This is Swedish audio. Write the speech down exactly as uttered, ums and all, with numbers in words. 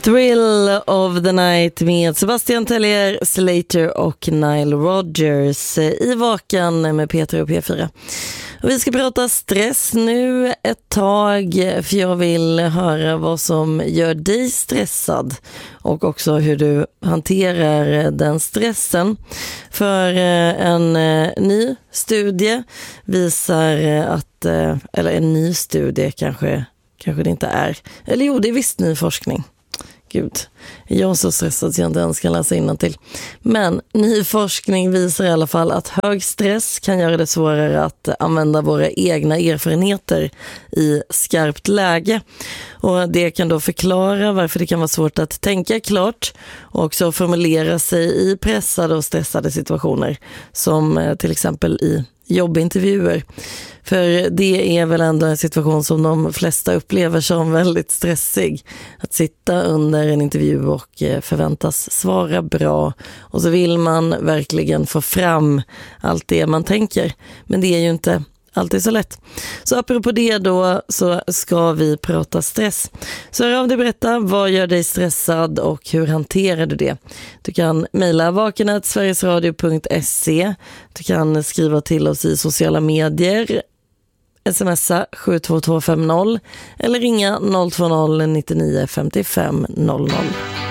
Thrill of the Night med Sebastian Tellier, Slater och Nile Rodgers i Vakan med Peter och P fyra. Och vi ska prata stress nu ett tag, för jag vill höra vad som gör dig stressad och också hur du hanterar den stressen. För en ny studie visar att, eller en ny studie kanske, kanske det inte är, eller jo, det är visst ny forskning. Gud, jag är så stressad att jag inte ens kan läsa innantill. Men ny forskning visar i alla fall att hög stress kan göra det svårare att använda våra egna erfarenheter i skarpt läge. Och det kan då förklara varför det kan vara svårt att tänka klart och också formulera sig i pressade och stressade situationer, som till exempel i jobbintervjuer. För det är väl ändå en situation som de flesta upplever som väldigt stressig. Att sitta under en intervju och förväntas svara bra. Och så vill man verkligen få fram allt det man tänker. Men det är ju inte alltid så lätt. Så apropå det då, så ska vi prata stress. Så hör av dig, berätta, vad gör dig stressad och hur hanterar du det? Du kan mejla vaken snabel-a sverigesradio punkt se. Du kan skriva till oss i sociala medier, smsa sju två två fem noll eller ringa noll två noll nio nio fem fem noll noll.